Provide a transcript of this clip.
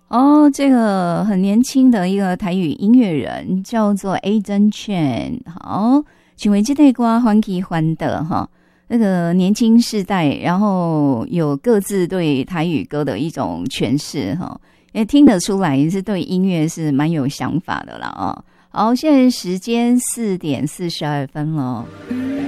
哦，这个很年轻的一个台语音乐人叫做 Aiden Chen。好，请问这类歌欢喜欢的哈，那个年轻世代，然后有各自对台语歌的一种诠释哈，也听得出来是对音乐是蛮有想法的啦啊。好，现在时间4:42了。